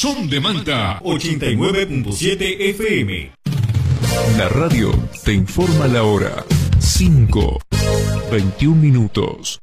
Son de Manta 89.7 FM. La radio te informa la hora. 5:21.